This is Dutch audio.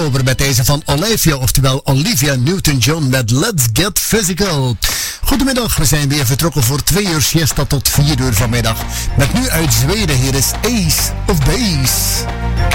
over met deze van Olivia, oftewel Olivia Newton-John met Let's Get Physical. Goedemiddag, we zijn weer vertrokken voor 2 uur siesta tot 4 uur vanmiddag. Met nu uit Zweden, hier is Ace of Base.